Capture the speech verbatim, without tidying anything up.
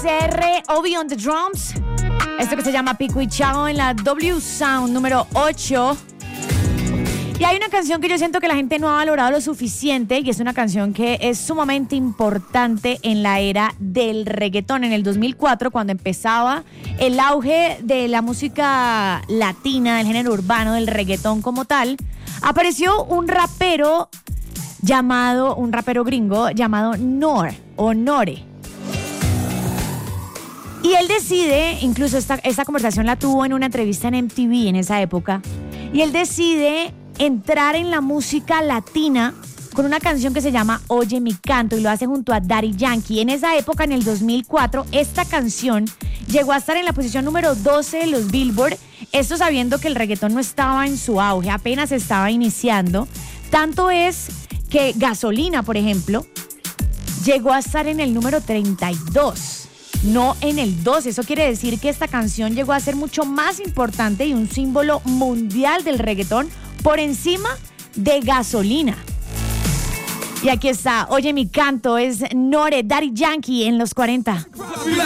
S R, Obi on the drums. Esto que se llama Pico y Chao en la W Sound número ocho. Y hay una canción que yo siento que la gente no ha valorado lo suficiente y es una canción que es sumamente importante en la era del reggaetón. En el dos mil cuatro, cuando empezaba el auge de la música latina, del género urbano, del reggaetón como tal, apareció un rapero llamado, un rapero gringo llamado Nor o Nore. Y él decide, incluso esta, esta conversación la tuvo en una entrevista en M T V en esa época, y él decide entrar en la música latina con una canción que se llama Oye mi canto y lo hace junto a Daddy Yankee. En esa época, en el dos mil cuatro, esta canción llegó a estar en la posición número doce de los Billboard, esto sabiendo que el reggaetón no estaba en su auge, apenas estaba iniciando. Tanto es que Gasolina, por ejemplo, llegó a estar en el número treinta y dos, no en el doce. Eso quiere decir que esta canción llegó a ser mucho más importante y un símbolo mundial del reggaetón por encima de Gasolina. Y aquí está, Oye mi canto, es Nore, Daddy Yankee en los cuarenta.